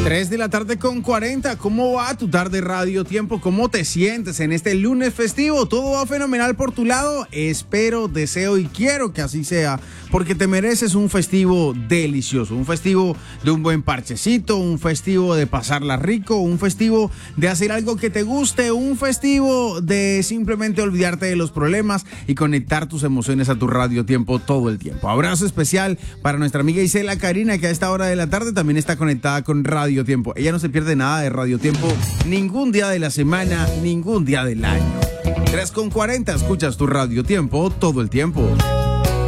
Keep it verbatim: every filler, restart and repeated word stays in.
tres de la tarde con cuarenta. ¿Cómo va tu tarde Radio Tiempo? ¿Cómo te sientes en este lunes festivo? ¿Todo va fenomenal por tu lado? Espero, deseo y quiero que así sea, porque te mereces un festivo delicioso, un festivo de un buen parchecito, un festivo de pasarla rico, un festivo de hacer algo que te guste, un festivo de simplemente olvidarte de los problemas y conectar tus emociones a tu Radio Tiempo todo el tiempo. Abrazo especial para nuestra amiga Isela Karina, que a esta hora de la tarde también está conectada con Radio Tiempo. Ella no se pierde nada de Radio Tiempo ningún día de la semana, ningún día del año. tres con cuarenta, escuchas tu Radio Tiempo todo el tiempo.